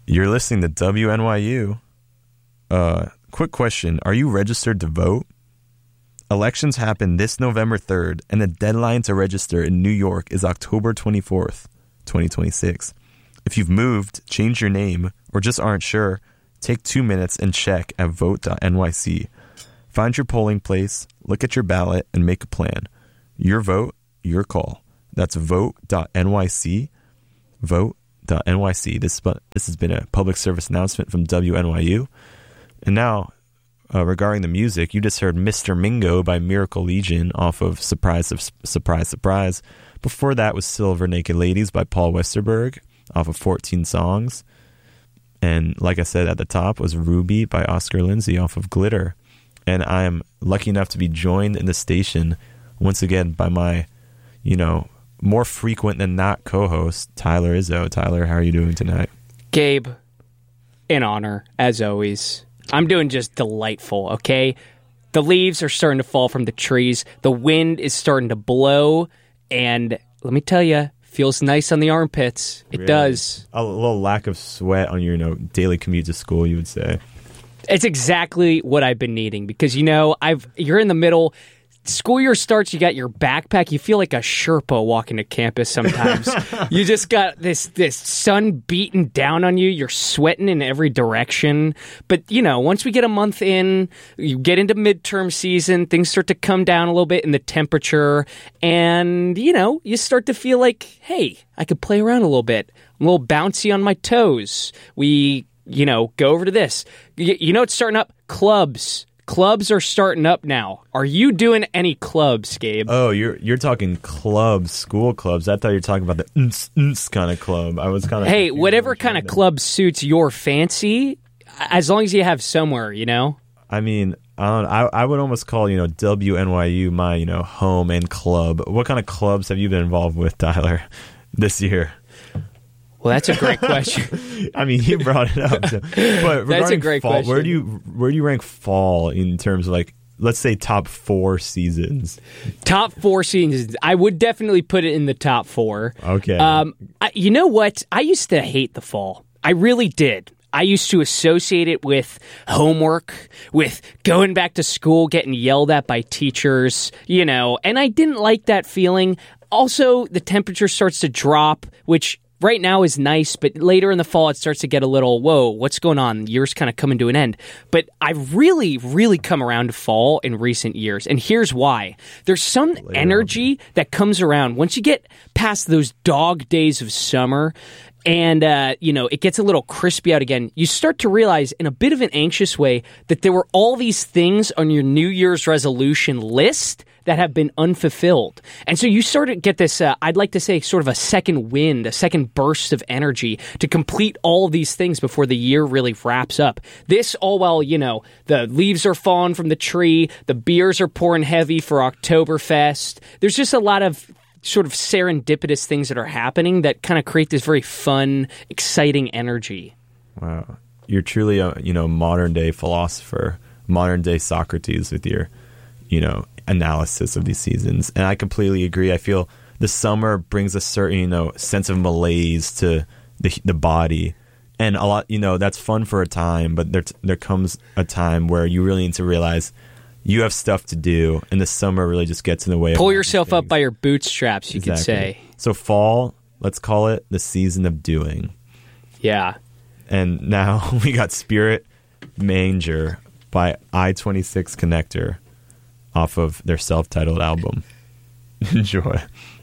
You're listening to WNYU. Quick question. Are you registered to vote? Elections happen this November 3rd, and the deadline to register in New York is October 24th, 2026. If you've moved, changed your name, or just aren't sure, take 2 minutes and check at vote.nyc. Find your polling place, look at your ballot, and make a plan. Your vote, your call. That's vote.nyc. Vote.nyc. This has been a public service announcement from WNYU. And now, regarding the music, you just heard Mr. Mingo by Miracle Legion off of Surprise, Surprise, Surprise. Before that was Silver Naked Ladies by Paul Westerberg off of 14 Songs. And like I said at the top was Ruby by Oscar Lindsay off of Glitter. And I am lucky enough to be joined in the station once again by my, more frequent than not co-host, Tyler Izzo. Tyler, how are you doing tonight? Gabe, in honor, as always. I'm doing just delightful, okay? The leaves are starting to fall from the trees. The wind is starting to blow. And let me tell you, feels nice on the armpits. It does. A little lack of sweat on your daily commute to school, you would say. It's exactly what I've been needing because, you're in the middle. School year starts, you got your backpack. You feel like a Sherpa walking to campus sometimes. You just got this sun beating down on you. You're sweating in every direction. But, once we get a month in, you get into midterm season, things start to come down a little bit in the temperature. And, you start to feel like, hey, I could play around a little bit. I'm a little bouncy on my toes. We, go over to this. It's starting up? Clubs. Clubs are starting up now. Are you doing any clubs, Gabe? Oh, you're talking clubs, school clubs. I thought you were talking about the kind of club. I was kind of Hey, whatever kind of club suits your fancy, as long as you have somewhere, I mean, I would almost call, WNYU my, home and club. What kind of clubs have you been involved with, Tyler, this year? Well, that's a great question. I mean, you brought it up. But that's a great fall, question. Where do you rank fall in terms of let's say top 4 seasons? Top 4 seasons. I would definitely put it in the top 4. Okay. You know what? I used to hate the fall. I really did. I used to associate it with homework, with going back to school, getting yelled at by teachers, and I didn't like that feeling. Also, the temperature starts to drop, which right now is nice, but later in the fall it starts to get a little, whoa, what's going on? The year's kind of coming to an end. But I've really, really come around to fall in recent years, and here's why. There's some energy that comes around once you get past those dog days of summer, and, it gets a little crispy out again. You start to realize in a bit of an anxious way that there were all these things on your New Year's resolution list that have been unfulfilled. And so you sort of get this, I'd like to say, sort of a second wind, a second burst of energy to complete all of these things before the year really wraps up. This all while, the leaves are falling from the tree, the beers are pouring heavy for Oktoberfest. There's just a lot of sort of serendipitous things that are happening that kind of create this very fun, exciting energy. Wow. You're truly a, modern day philosopher, modern day Socrates with your, analysis of these seasons. And I completely agree. I feel the summer brings a certain, sense of malaise to the body. And a lot, that's fun for a time, but there comes a time where you really need to realize you have stuff to do, and the summer really just gets in the way. Pull yourself up by your bootstraps, you could say. So fall, let's call it the season of doing. Yeah. And now we got Spirit Manger by I-26 Connector off of their self-titled album. Enjoy.